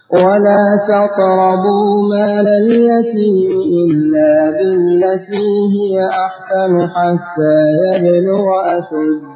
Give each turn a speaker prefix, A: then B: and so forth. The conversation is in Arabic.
A: ولا تقربوا مال اليتيم إلا بالتي هي أحسن حتى يبلغ أشده